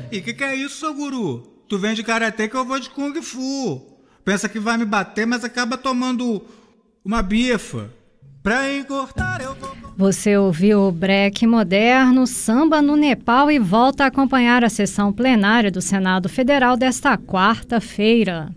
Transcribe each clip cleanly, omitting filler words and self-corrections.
E que é isso, seu guru? Tu vem de karatê que eu vou de kung fu. Pensa que vai me bater, mas acaba tomando uma bifa. Pra encurtar eu vou... Você ouviu o break moderno, samba no Nepal e volta a acompanhar a sessão plenária do Senado Federal desta quarta-feira.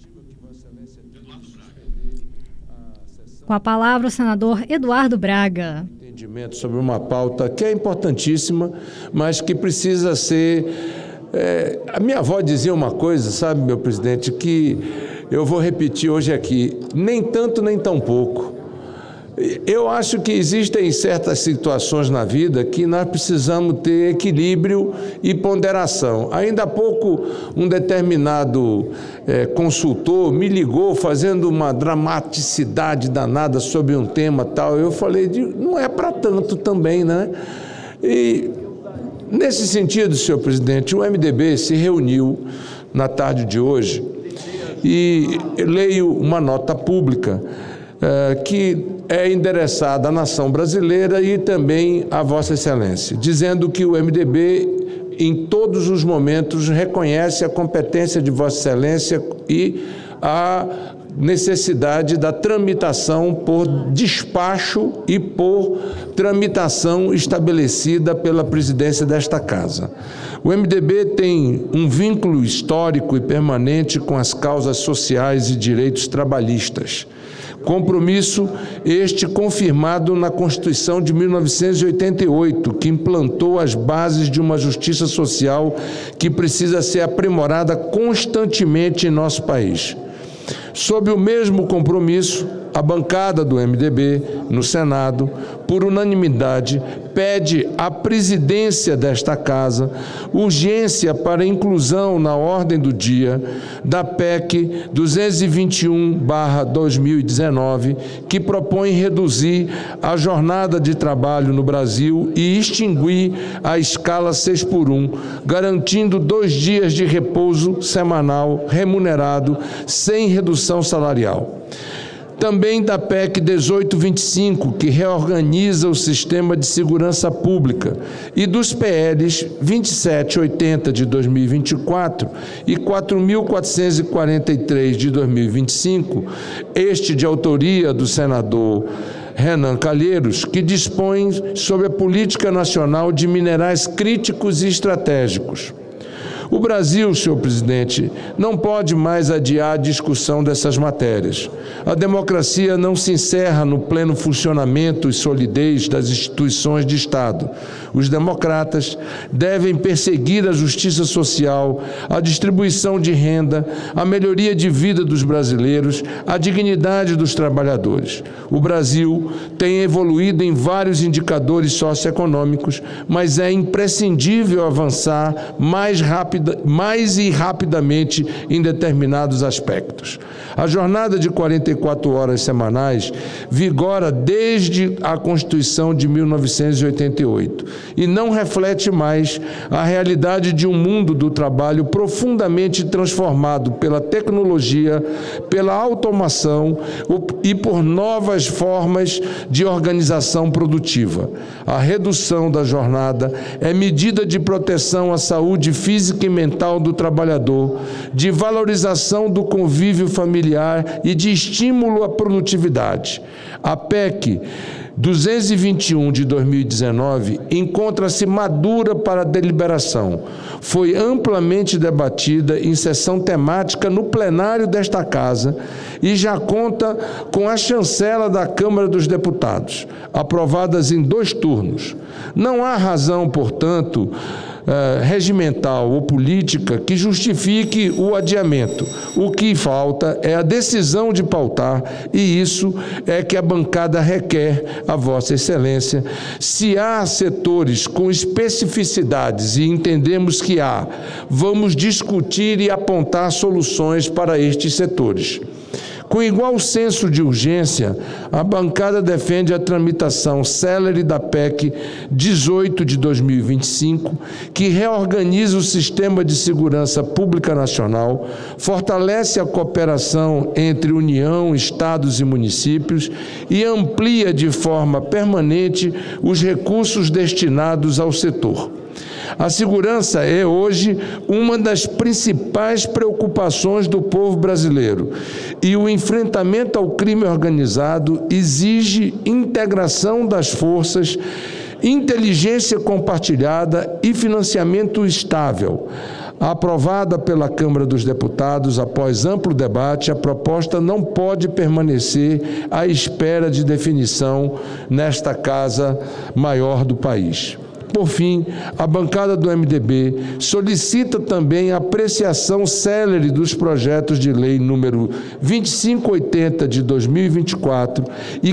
Com a palavra o senador Eduardo Braga. Entendimento sobre uma pauta que é importantíssima, mas que precisa ser... a minha avó dizia uma coisa, sabe, meu presidente, que eu vou repetir hoje aqui, nem tanto nem tão pouco. Eu acho que existem certas situações na vida que nós precisamos ter equilíbrio e ponderação. Ainda há pouco, um determinado consultor me ligou fazendo uma dramaticidade danada sobre um tema tal. Eu falei, não é para tanto também, né? E, nesse sentido, senhor presidente, o MDB se reuniu na tarde de hoje e leio uma nota pública que é endereçada à nação brasileira e também à Vossa Excelência, dizendo que o MDB, em todos os momentos, reconhece a competência de Vossa Excelência e a necessidade da tramitação por despacho e por tramitação estabelecida pela presidência desta Casa. O MDB tem um vínculo histórico e permanente com as causas sociais e direitos trabalhistas. Compromisso este confirmado na Constituição de 1988, que implantou as bases de uma justiça social que precisa ser aprimorada constantemente em nosso país. Sob o mesmo compromisso, a bancada do MDB no Senado, por unanimidade, pede à presidência desta Casa urgência para inclusão na ordem do dia da PEC 221/2019, que propõe reduzir a jornada de trabalho no Brasil e extinguir a escala 6x1, garantindo 2 dias de repouso semanal remunerado sem redução salarial. Também da PEC 1825, que reorganiza o sistema de segurança pública, e dos PLs 2780 de 2024 e 4.443 de 2025, este de autoria do senador Renan Calheiros, que dispõe sobre a política nacional de minerais críticos e estratégicos. O Brasil, senhor presidente, não pode mais adiar a discussão dessas matérias. A democracia não se encerra no pleno funcionamento e solidez das instituições de Estado. Os democratas devem perseguir a justiça social, a distribuição de renda, a melhoria de vida dos brasileiros, a dignidade dos trabalhadores. O Brasil tem evoluído em vários indicadores socioeconômicos, mas é imprescindível avançar mais e rapidamente em determinados aspectos. A jornada de 44 horas semanais vigora desde a Constituição de 1988 e não reflete mais a realidade de um mundo do trabalho profundamente transformado pela tecnologia, pela automação e por novas formas de organização produtiva. A redução da jornada é medida de proteção à saúde física e mental do trabalhador, de valorização do convívio familiar e de estímulo à produtividade. A PEC 221 de 2019 encontra-se madura para deliberação. Foi amplamente debatida em sessão temática no plenário desta Casa e já conta com a chancela da Câmara dos Deputados, aprovadas em 2 turnos. Não há razão, portanto, regimental ou política que justifique o adiamento. O que falta é a decisão de pautar, e isso é que a bancada requer a Vossa Excelência. Se há setores com especificidades, e entendemos que há, vamos discutir e apontar soluções para estes setores. Com igual senso de urgência, a bancada defende a tramitação célere da PEC 18 de 2025, que reorganiza o sistema de segurança pública nacional, fortalece a cooperação entre União, Estados e municípios e amplia de forma permanente os recursos destinados ao setor. A segurança é hoje uma das principais preocupações do povo brasileiro e o enfrentamento ao crime organizado exige integração das forças, inteligência compartilhada e financiamento estável. Aprovada pela Câmara dos Deputados após amplo debate, a proposta não pode permanecer à espera de definição nesta Casa Maior do país. Por fim, a bancada do MDB solicita também a apreciação célere dos projetos de lei número 2580 de 2024 e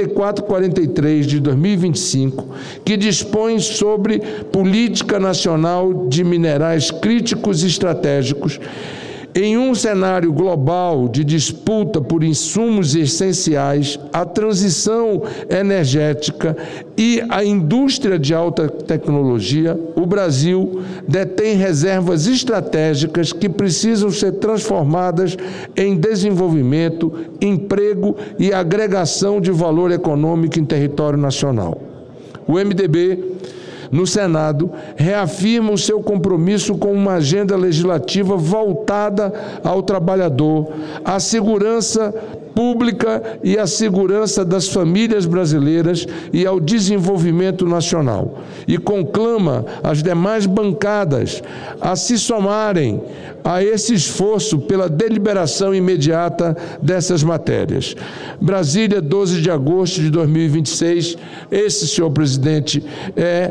4443 de 2025, que dispõem sobre política nacional de minerais críticos e estratégicos, em um cenário global de disputa por insumos essenciais, a transição energética e a indústria de alta tecnologia, o Brasil detém reservas estratégicas que precisam ser transformadas em desenvolvimento, emprego e agregação de valor econômico em território nacional. O MDB, no Senado, reafirma o seu compromisso com uma agenda legislativa voltada ao trabalhador, à segurança pública e à segurança das famílias brasileiras e ao desenvolvimento nacional. E conclama as demais bancadas a se somarem a esse esforço pela deliberação imediata dessas matérias. Brasília, 12 de agosto de 2026. Esse, senhor presidente, é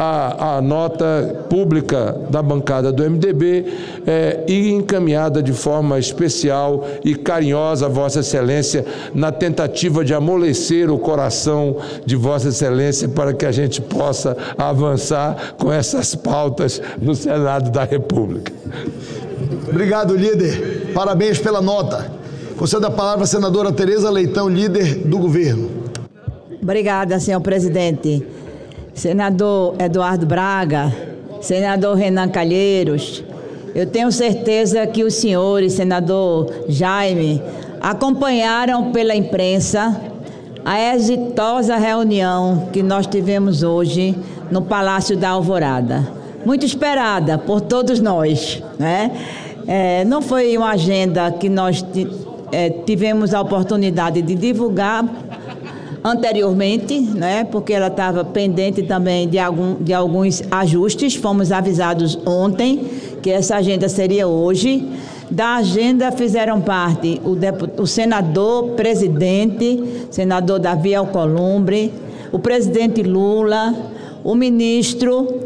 a nota pública da bancada do MDB e encaminhada de forma especial e carinhosa a Vossa Excelência, na tentativa de amolecer o coração de Vossa Excelência para que a gente possa avançar com essas pautas no Senado da República. Obrigado, líder. Parabéns pela nota. Concedo a palavra à senadora Tereza Leitão, líder do governo. Obrigada, senhor presidente. Senador Eduardo Braga, senador Renan Calheiros, eu tenho certeza que os senhores, senador Jaime, acompanharam pela imprensa a exitosa reunião que nós tivemos hoje no Palácio da Alvorada. Muito esperada por todos nós, né? Não foi uma agenda que nós tivemos a oportunidade de divulgar anteriormente, né? Porque ela estava pendente também de alguns ajustes. Fomos avisados ontem que essa agenda seria hoje. Da agenda fizeram parte o senador presidente, senador Davi Alcolumbre, o presidente Lula, o ministro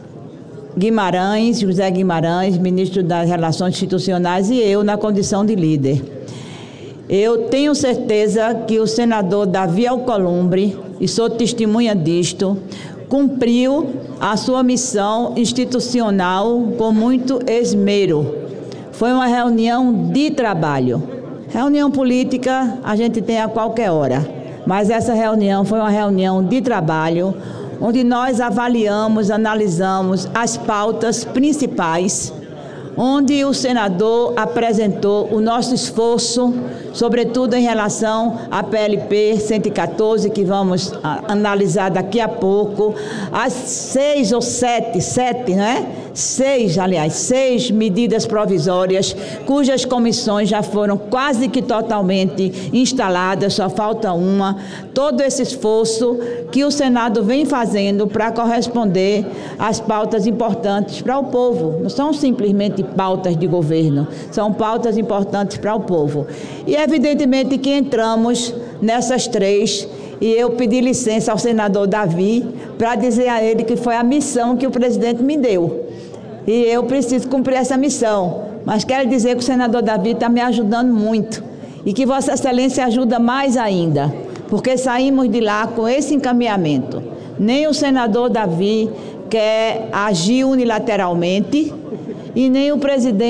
Guimarães, José Guimarães, ministro das Relações Institucionais, e eu na condição de líder. Eu tenho certeza que o senador Davi Alcolumbre, e sou testemunha disto, cumpriu a sua missão institucional com muito esmero. Foi uma reunião de trabalho. Reunião política a gente tem a qualquer hora, mas essa reunião foi uma reunião de trabalho, onde nós avaliamos, analisamos as pautas principais, onde o senador apresentou o nosso esforço, sobretudo em relação à PLP 114, que vamos analisar daqui a pouco, as 6 ou 7, né? 6 medidas provisórias, cujas comissões já foram quase que totalmente instaladas, só falta uma. Todo esse esforço que o Senado vem fazendo para corresponder às pautas importantes para o povo. Não são simplesmente pautas de governo, são pautas importantes para o povo. E evidentemente que entramos nessas 3, e eu pedi licença ao senador Davi para dizer a ele que foi a missão que o presidente me deu. E eu preciso cumprir essa missão. Mas quero dizer que o senador Davi está me ajudando muito. E que Vossa Excelência ajuda mais ainda. Porque saímos de lá com esse encaminhamento. Nem o senador Davi quer agir unilateralmente e nem o presidente